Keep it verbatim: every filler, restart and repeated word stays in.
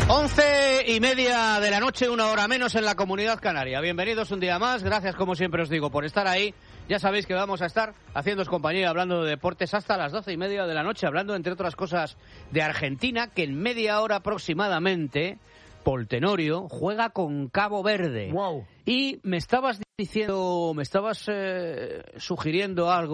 Once y media de la noche, una hora menos en la Comunidad Canaria. Bienvenidos un día más, gracias como siempre os digo por estar ahí. Ya sabéis que vamos a estar haciéndoos compañía hablando de deportes hasta las doce y media de la noche, hablando entre otras cosas de Argentina, que en media hora aproximadamente Pol Tenorio juega con Cabo Verde. Wow. Y me estabas diciendo, me estabas eh, sugiriendo algo